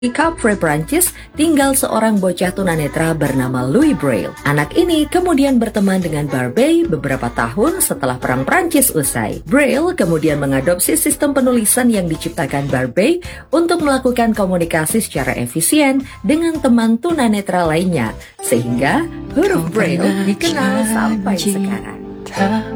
Di Capri, Prancis, tinggal seorang bocah tunanetra bernama Louis Braille. Anak ini kemudian berteman dengan Barbey beberapa tahun setelah Perang Prancis usai. Braille kemudian mengadopsi sistem penulisan yang diciptakan Barbey untuk melakukan komunikasi secara efisien dengan teman tunanetra lainnya, sehingga huruf Braille dikenal sampai sekarang.